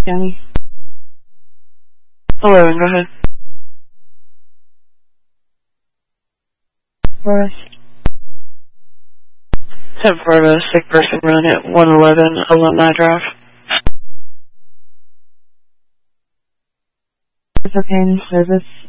County. Hello, and go ahead. Flores. 10 Florida, sick person run at 111 Alumni Drive. Pain service.